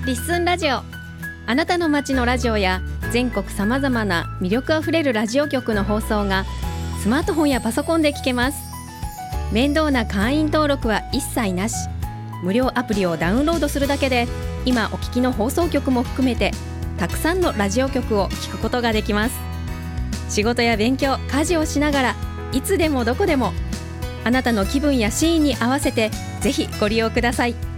リッスンラジオ。あなたの街のラジオや全国さまざまな魅力あふれるラジオ局の放送がスマートフォンやパソコンで聞けます。面倒な会員登録は一切なし。無料アプリをダウンロードするだけで今お聞きの放送局も含めてたくさんのラジオ局を聞くことができます。仕事や勉強、家事をしながらいつでもどこでもあなたの気分やシーンに合わせてぜひご利用ください。